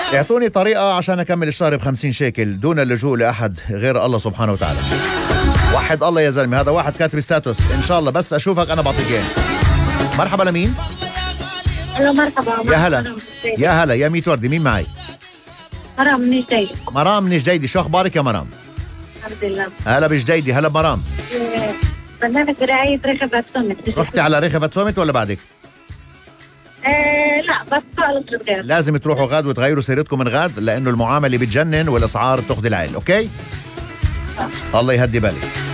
اعطوني طريقة عشان أكمل الشهر ب50 شيكل دون اللجوء لأحد غير الله سبحانه وتعالى. وحد الله يا زلمة. هذا واحد كاتب ستاتوس إن شاء الله بس أشوفك أنا بعطيك إياه. مرحبا لمين؟ الو مرحبا. يا هلا يا هلا يا ميت وردي. مين معي؟ مرام من جديد. مرام من جديدي. شو أخبارك يا مرام؟ الحمد لله. هلا بجديدي. هلا بمرام. برنامج برعاية رخبة سمت. رحتي على رخبة سومت ولا بعدك؟ لا بس سؤال صغير. لازم تروحوا غاد وتغيروا سيرتكم من غاد لأنه المعاملة بتجنن والأسعار بتاخذ العين. أوكي؟ الله يهدي بالك.